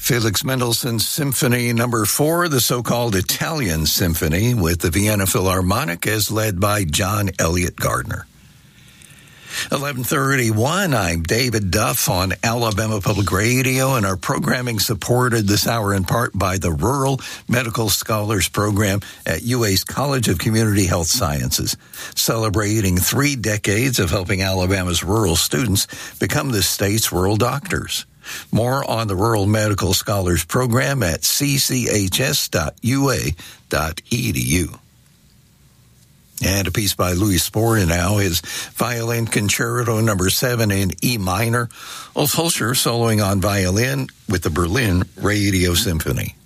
Felix Mendelssohn's Symphony Number 4, the so-called Italian Symphony, with the Vienna Philharmonic as led by John Elliott Gardner. 11:31, I'm David Duff on Alabama Public Radio, and our programming supported this hour in part by the Rural Medical Scholars Program at UA's College of Community Health Sciences, celebrating 3 decades of helping Alabama's rural students become the state's rural doctors. More on the Rural Medical Scholars Program at cchs.ua.edu. And a piece by Louis Spohr now, his Violin Concerto Number 7 in E minor. Ulf Hulscher soloing on violin with the Berlin Radio Symphony.